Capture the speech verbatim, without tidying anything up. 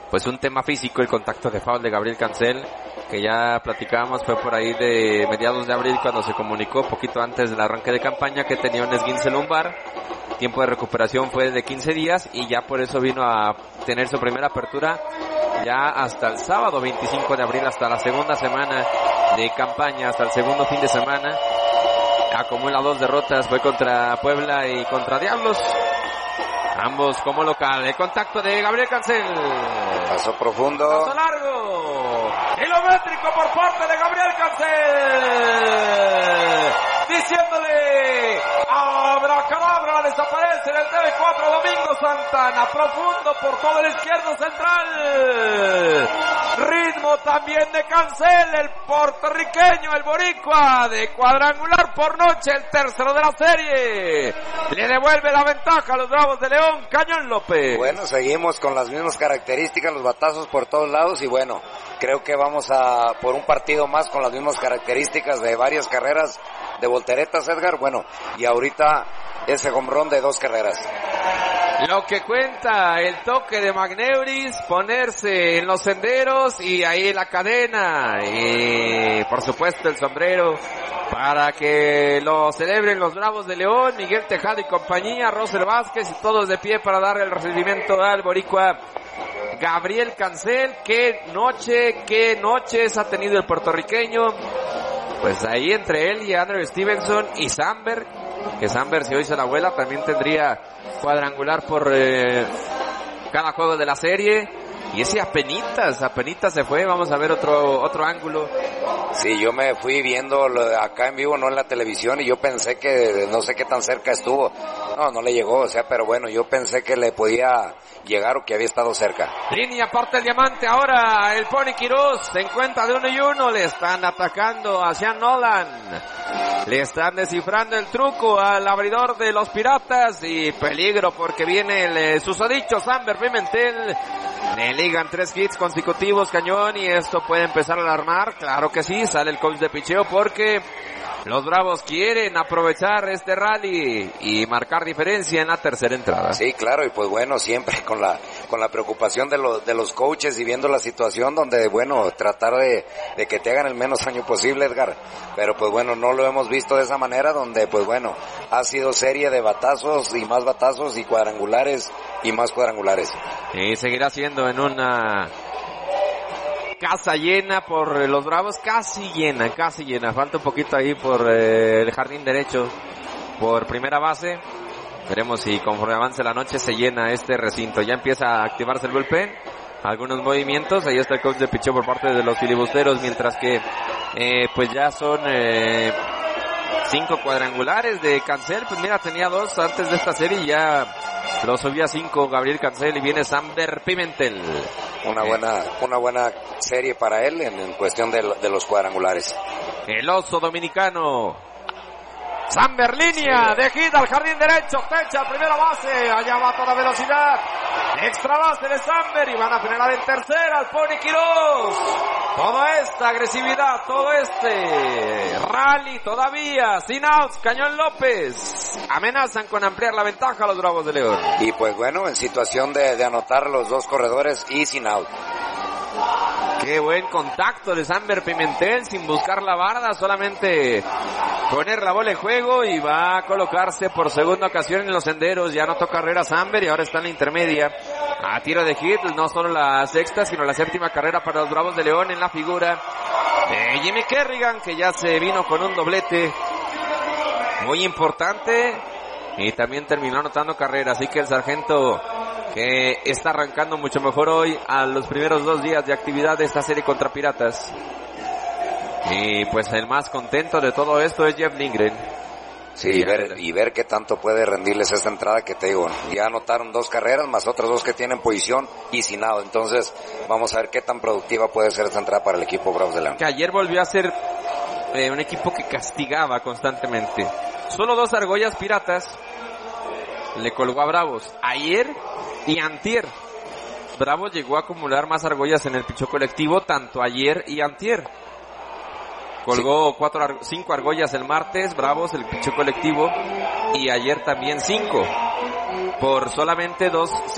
pues un tema físico, el contacto de foul de Gabriel Cancel, que ya platicábamos, fue por ahí de mediados de abril cuando se comunicó, poquito antes del arranque de campaña, que tenía un esguince lumbar. Tiempo de recuperación fue de quince días y ya por eso vino a tener su primera apertura ya hasta el sábado veinticinco de abril, hasta la segunda semana de campaña, hasta el segundo fin de semana. Acumula dos derrotas, fue contra Puebla y contra Diablos, ambos como local. El contacto de Gabriel Cancel. Paso profundo. Paso largo. Kilométrico por parte de Gabriel Cancel. Diciéndole, abracadabra, desaparece en el T V cuatro Domingo Santana. Profundo por todo el izquierdo central. Ritmo también de Cancel, el puertorriqueño, el boricua, de cuadrangular por noche, el tercero de la serie. Le devuelve la ventaja a los Bravos de León, Cañón López. Bueno, seguimos con las mismas características, los batazos por todos lados y bueno, creo que vamos a por un partido más con las mismas características de varias carreras de volteretas, Edgar. Bueno, y ahorita ese jonrón de dos carreras. Lo que cuenta el toque de Magneuris, ponerse en los senderos y ahí la cadena y por supuesto el sombrero para que lo celebren los Bravos de León, Miguel Tejada y compañía, Roser Vázquez y todos de pie para dar el recibimiento al boricua Gabriel Cancel. Qué noche, qué noches ha tenido el puertorriqueño. Pues ahí entre él y Andrew Stevenson y Samberg, que Samberg si hoy se la vuela también tendría cuadrangular por eh, cada juego de la serie. Y ese apenitas, apenitas se fue. Vamos a ver otro otro ángulo. Sí, yo me fui viendo acá en vivo, no en la televisión, y yo pensé que no sé qué tan cerca estuvo. No, no le llegó, o sea, pero bueno, yo pensé que le podía llegar o que había estado cerca. Línea parte el diamante, ahora el Pony Quiroz se encuentra de uno y uno, le están atacando a Sean Nolan. Le están descifrando el truco al abridor de los Piratas y peligro porque viene el eh, susodicho Samberg Pimentel. Le ligan tres hits consecutivos, Cañón, y esto puede empezar a alarmar. Claro que sí, sale el coach de picheo porque los Bravos quieren aprovechar este rally y marcar diferencia en la tercera entrada. Sí, claro, y pues bueno, siempre con la con la preocupación de los de los coaches y viendo la situación donde, bueno, tratar de, de que te hagan el menos daño posible, Edgar. Pero pues bueno, no lo hemos visto de esa manera, donde pues bueno, ha sido serie de batazos y más batazos y cuadrangulares y más cuadrangulares. Y seguirá siendo en una casa llena por los Bravos, casi llena, casi llena. Falta un poquito ahí por eh, el jardín derecho, por primera base. Veremos si conforme avance la noche se llena este recinto. Ya empieza a activarse el bullpen, algunos movimientos. Ahí está el coach de picheo por parte de los filibusteros, mientras que eh, pues ya son eh, cinco cuadrangulares de Cancel. Pues mira, tenía dos antes de esta serie y ya lo subió a cinco Gabriel Cancel y viene Samberg Pimentel. Una buena, una buena serie para él en, en cuestión de, de los cuadrangulares. El oso dominicano. Samberg, línea de hit al jardín derecho, fecha primera base, allá va a toda velocidad, extra base de Samberg y van a frenar en tercera al Pony Quiroz. Toda esta agresividad, todo este rally todavía sin outs, Cañón López, amenazan con ampliar la ventaja a los Bravos de León. Y pues bueno, en situación de, de anotar los dos corredores y sin out. Qué buen contacto de Samberg Pimentel sin buscar la barda, solamente poner la bola en juego y va a colocarse por segunda ocasión en los senderos. Ya anotó carrera Samberg y ahora está en la intermedia. A tiro de hit, no solo la sexta, sino la séptima carrera para los Bravos de León en la figura de Jimmy Kerrigan, que ya se vino con un doblete muy importante y también terminó anotando carrera. Así que el sargento, que está arrancando mucho mejor hoy a los primeros dos días de actividad de esta serie contra Piratas. Y pues el más contento de todo esto es Jeff Lindgren. Sí, y ver, y ver qué tanto puede rendirles esta entrada que te digo. Ya anotaron dos carreras, más otras dos que tienen posición y sin nada. Entonces, vamos a ver qué tan productiva puede ser esta entrada para el equipo Bravos de León. Que ayer volvió a ser eh, un equipo que castigaba constantemente. Solo dos argollas Piratas le colgó a Bravos ayer y antier. Bravos llegó a acumular más argollas en el picheo colectivo tanto ayer y antier. Colgó sí. cuatro, cinco argollas el martes, Bravos, el picheo colectivo, y ayer también cinco, por solamente dos